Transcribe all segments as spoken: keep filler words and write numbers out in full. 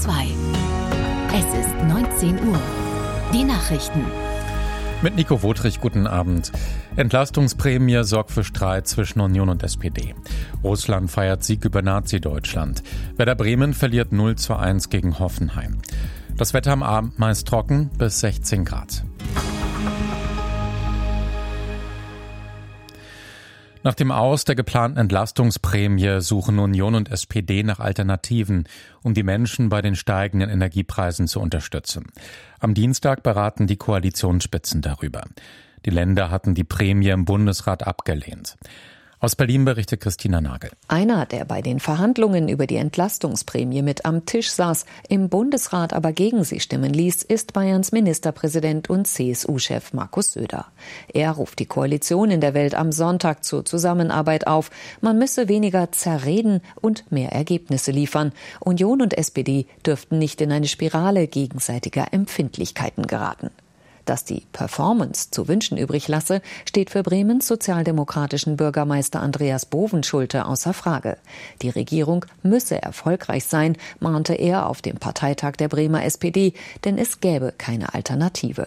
zwei. Es ist neunzehn Uhr. Die Nachrichten. Mit Nico Wotrich, guten Abend. Entlastungsprämie sorgt für Streit zwischen Union und S P D. Russland feiert Sieg über Nazi-Deutschland. Werder Bremen verliert null zu eins gegen Hoffenheim. Das Wetter am Abend meist trocken bis sechzehn Grad. Nach dem Aus der geplanten Entlastungsprämie suchen Union und S P D nach Alternativen, um die Menschen bei den steigenden Energiepreisen zu unterstützen. Am Dienstag beraten die Koalitionsspitzen darüber. Die Länder hatten die Prämie im Bundesrat abgelehnt. Aus Berlin berichtet Christina Nagel. Einer, der bei den Verhandlungen über die Entlastungsprämie mit am Tisch saß, im Bundesrat aber gegen sie stimmen ließ, ist Bayerns Ministerpräsident und C S U-Chef Markus Söder. Er ruft die Koalition in der Welt am Sonntag zur Zusammenarbeit auf. Man müsse weniger zerreden und mehr Ergebnisse liefern. Union und S P D dürften nicht in eine Spirale gegenseitiger Empfindlichkeiten geraten. Dass die Performance zu wünschen übrig lasse, steht für Bremens sozialdemokratischen Bürgermeister Andreas Bovenschulte außer Frage. Die Regierung müsse erfolgreich sein, mahnte er auf dem Parteitag der Bremer S P D, denn es gäbe keine Alternative.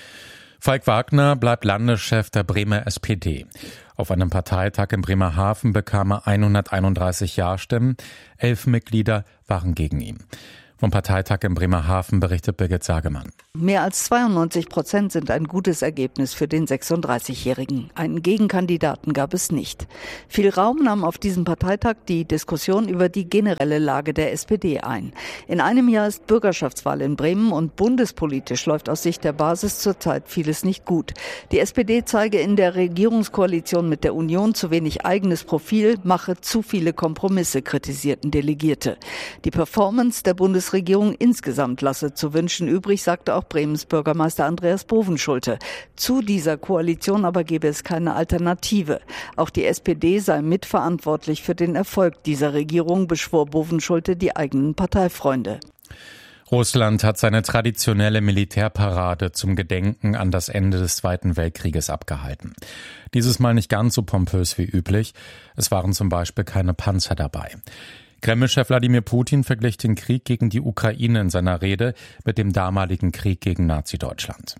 Falk Wagner bleibt Landeschef der Bremer S P D. Auf einem Parteitag in Bremerhaven bekam er hunderteinunddreißig Ja-Stimmen, elf Mitglieder waren gegen ihn. Vom Parteitag in Bremerhaven berichtet Birgit Sagemann. Mehr als zweiundneunzig Prozent sind ein gutes Ergebnis für den sechsunddreißigjährigen. Einen Gegenkandidaten gab es nicht. Viel Raum nahm auf diesem Parteitag die Diskussion über die generelle Lage der S P D ein. In einem Jahr ist Bürgerschaftswahl in Bremen und bundespolitisch läuft aus Sicht der Basis zurzeit vieles nicht gut. Die S P D zeige in der Regierungskoalition mit der Union zu wenig eigenes Profil, mache zu viele Kompromisse, kritisierten Delegierte. Die Performance der Bundesregierung Regierung insgesamt lasse zu wünschen übrig, sagte auch Bremens Bürgermeister Andreas Bovenschulte. Zu dieser Koalition aber gebe es keine Alternative. Auch die S P D sei mitverantwortlich für den Erfolg dieser Regierung, beschwor Bovenschulte die eigenen Parteifreunde. Russland hat seine traditionelle Militärparade zum Gedenken an das Ende des Zweiten Weltkrieges abgehalten. Dieses Mal nicht ganz so pompös wie üblich. Es waren zum Beispiel keine Panzer dabei. Kreml-Chef Wladimir Putin verglich den Krieg gegen die Ukraine in seiner Rede mit dem damaligen Krieg gegen Nazi-Deutschland.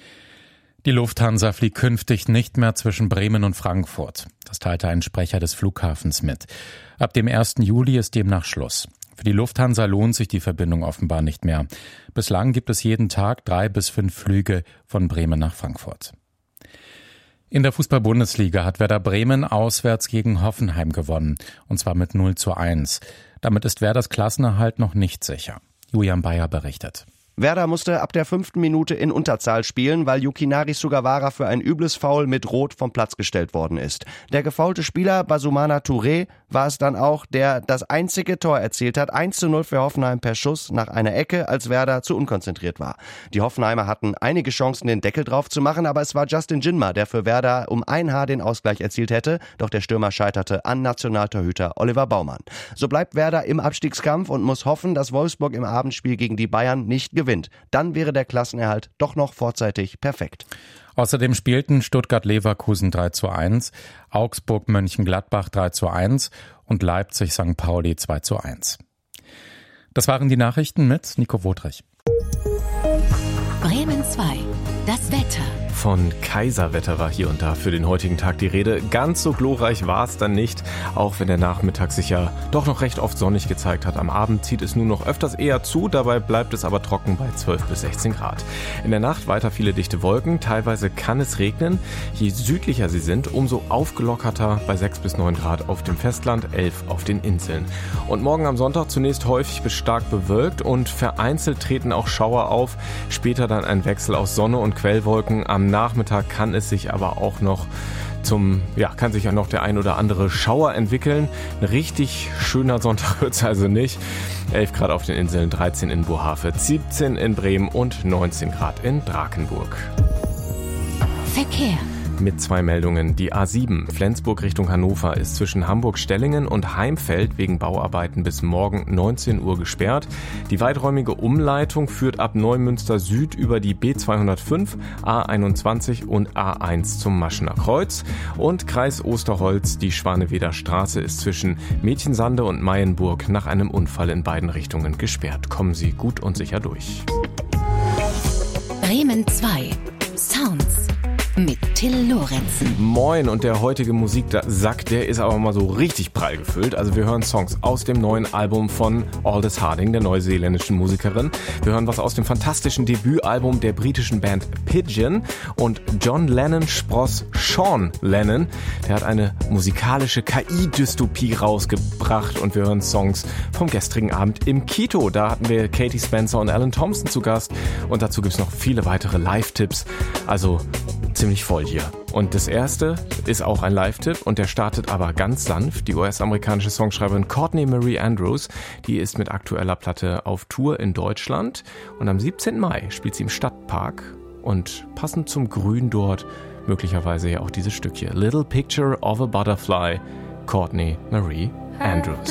Die Lufthansa fliegt künftig nicht mehr zwischen Bremen und Frankfurt. Das teilte ein Sprecher des Flughafens mit. Ab dem ersten Juli ist demnach Schluss. Für die Lufthansa lohnt sich die Verbindung offenbar nicht mehr. Bislang gibt es jeden Tag drei bis fünf Flüge von Bremen nach Frankfurt. In der Fußball-Bundesliga hat Werder Bremen auswärts gegen Hoffenheim gewonnen, und zwar mit null zu eins. Damit ist Werders Klassenerhalt noch nicht sicher. Julian Bayer berichtet. Werder musste ab der fünften Minute in Unterzahl spielen, weil Yukinari Sugawara für ein übles Foul mit Rot vom Platz gestellt worden ist. Der gefoulte Spieler Basumana Touré war es dann auch, der das einzige Tor erzielt hat. eins zu null für Hoffenheim per Schuss nach einer Ecke, als Werder zu unkonzentriert war. Die Hoffenheimer hatten einige Chancen, den Deckel drauf zu machen, aber es war Justin Jinma, der für Werder um ein Haar den Ausgleich erzielt hätte. Doch der Stürmer scheiterte an Nationaltorhüter Oliver Baumann. So bleibt Werder im Abstiegskampf und muss hoffen, dass Wolfsburg im Abendspiel gegen die Bayern nicht gewinnt. Dann wäre der Klassenerhalt doch noch vorzeitig perfekt. Außerdem spielten Stuttgart-Leverkusen drei zu eins, Augsburg-Mönchengladbach drei zu eins und Leipzig-Sankt Pauli zwei zu eins. Das waren die Nachrichten mit Nico Wotrich. Bremen zwei. Das Wetter. Von Kaiserwetter war hier und da für den heutigen Tag die Rede. Ganz so glorreich war es dann nicht, auch wenn der Nachmittag sich ja doch noch recht oft sonnig gezeigt hat. Am Abend zieht es nur noch öfters eher zu, dabei bleibt es aber trocken bei zwölf bis sechzehn Grad. In der Nacht weiter viele dichte Wolken, teilweise kann es regnen. Je südlicher sie sind, umso aufgelockerter bei sechs bis neun Grad auf dem Festland, elf auf den Inseln. Und morgen am Sonntag zunächst häufig bis stark bewölkt und vereinzelt treten auch Schauer auf, später dann ein Wechsel aus Sonne und Quellwolken. Am Nachmittag kann es sich aber auch noch zum, ja, kann sich ja noch der ein oder andere Schauer entwickeln. Ein richtig schöner Sonntag wird es also nicht. elf Grad auf den Inseln, dreizehn in Bohafe, siebzehn in Bremen und neunzehn Grad in Drakenburg. Verkehr. Mit zwei Meldungen. Die A sieben Flensburg Richtung Hannover ist zwischen Hamburg-Stellingen und Heimfeld wegen Bauarbeiten bis morgen neunzehn Uhr gesperrt. Die weiträumige Umleitung führt ab Neumünster Süd über die B zweihundertfünf, A einundzwanzig und A eins zum Maschener Kreuz. Und Kreis Osterholz, die Schwaneweder Straße ist zwischen Mädchensande und Mayenburg nach einem Unfall in beiden Richtungen gesperrt. Kommen Sie gut und sicher durch. Bremen zwei Sounds mit Till Lorenzen. Moin, und der heutige Musiksack, der ist aber mal so richtig prall gefüllt. Also wir hören Songs aus dem neuen Album von Aldous Harding, der neuseeländischen Musikerin. Wir hören was aus dem fantastischen Debütalbum der britischen Band Pigeon. Und John Lennon Spross Sean Lennon, der hat eine musikalische K I-Dystopie rausgebracht. Und wir hören Songs vom gestrigen Abend im Kito. Da hatten wir Katie Spencer und Alan Thompson zu Gast. Und dazu gibt's noch viele weitere Live-Tipps. Also ziemlich voll hier. Und das erste ist auch ein Live-Tipp und der startet aber ganz sanft. Die U S-amerikanische Songschreiberin Courtney Marie Andrews, die ist mit aktueller Platte auf Tour in Deutschland und am siebzehnten Mai spielt sie im Stadtpark und passend zum Grün dort möglicherweise ja auch dieses Stück hier. Little Picture of a Butterfly, Courtney Marie Andrews.